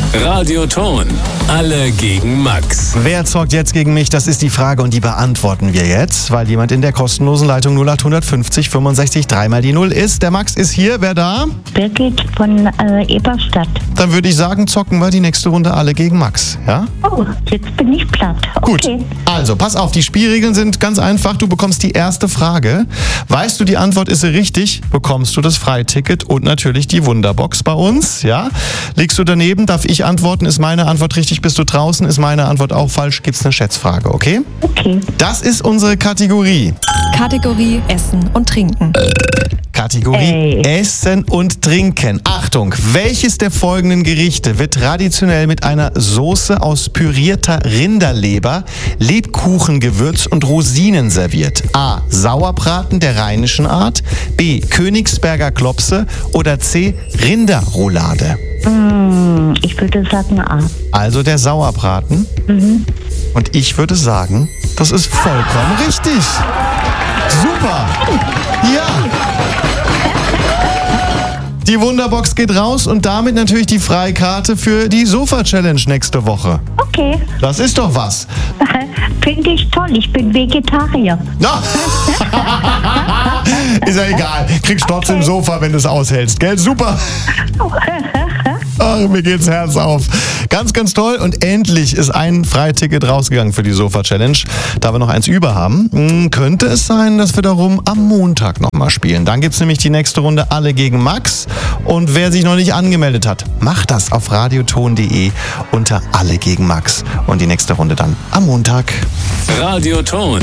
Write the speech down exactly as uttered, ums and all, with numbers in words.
Radioton. Alle gegen Max. Wer zockt jetzt gegen mich? Das ist die Frage und die beantworten wir jetzt, weil jemand in der kostenlosen Leitung null acht fünfzig fünfundsechzig dreimal die null ist. Der Max ist hier. Wer da? Birgit von äh, Eberstadt. Dann würde ich sagen, zocken wir die nächste Runde alle gegen Max. Ja? Oh, jetzt bin ich platt. Gut, Okay. also pass auf, die Spielregeln sind ganz einfach. Du bekommst die erste Frage. Weißt du, die Antwort ist sie richtig, bekommst du das Freiticket und natürlich die Wunderbox bei uns. Ja? Liegst du daneben, darf ich antworten. Ist meine Antwort richtig, bist du draußen? Ist meine Antwort auch falsch? Gibt's eine Schätzfrage, okay? Okay. Das ist unsere Kategorie. Kategorie Essen und Trinken. Kategorie Ey. Essen und Trinken. Achtung, welches der folgenden Gerichte wird traditionell mit einer Soße aus pürierter Rinderleber, Lebkuchengewürz und Rosinen serviert? A. Sauerbraten der rheinischen Art, B. Königsberger Klopse oder C. Rinderroulade? Hm, ich würde sagen A. Also der Sauerbraten. Und ich würde sagen, das ist vollkommen richtig. Super. Ja. Die Wunderbox geht raus und damit natürlich die Freikarte für die Sofa-Challenge nächste Woche. Okay. Das ist doch was. Finde ich toll. Ich bin Vegetarier. Na. Ist ja egal. Kriegst trotzdem Okay. Sofa, wenn du es aushältst. Gell? Super. Ach, mir geht's Herz auf. Ganz, ganz toll. Und endlich ist ein Freiticket rausgegangen für die Sofa-Challenge. Da wir noch eins über haben, mh, könnte es sein, dass wir darum am Montag nochmal spielen. Dann gibt's nämlich die nächste Runde Alle gegen Max. Und wer sich noch nicht angemeldet hat, macht das auf radioton punkt de unter Alle gegen Max. Und die nächste Runde dann am Montag. Radioton.